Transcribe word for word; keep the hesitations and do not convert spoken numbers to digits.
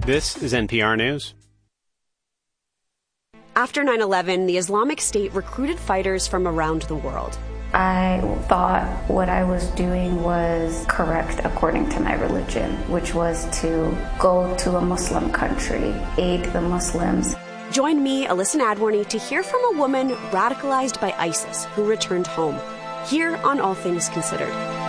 This is N P R News. After nine eleven, the Islamic State recruited fighters from around the world. I thought what I was doing was correct according to my religion, which was to go to a Muslim country, aid the Muslims. Join me, Alyssa Nadworny, to hear from a woman radicalized by ISIS who returned home. Here on All Things Considered.